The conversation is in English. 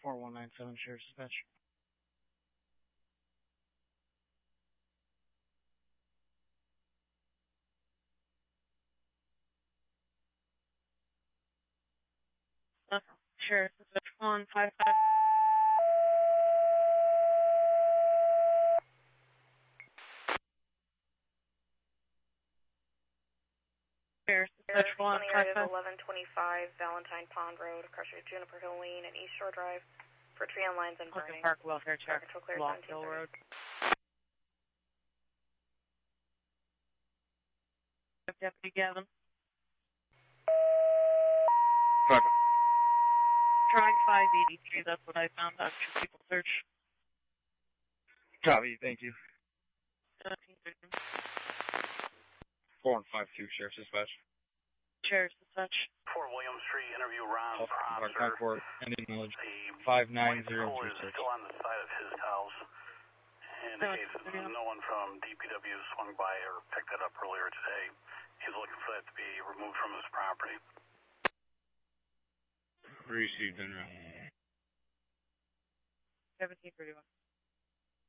4197 Sheriff's Dispatch. Sheriff's Dispatch 155. Sheriff's Dispatch 155. 1125 Valentine Pond Road, across your Juniper Hill Lane and East Shore Drive for tree on lines and burning. Park Welfare Check, Long Hill Road. Deputy Gavin. Roger. Trying 583, that's what I found after people search. Copy, thank you. 1750. 4152 Sheriff's Dispatch. Sheriff's Dispatch. 4 William Street, interview Ron Park Prosser. Court, ending knowledge. The 590 pool is still on the side of his house. Indicates no one from DPW swung by or picked that up earlier today. He's looking for that to be removed from his property. Received and 1731.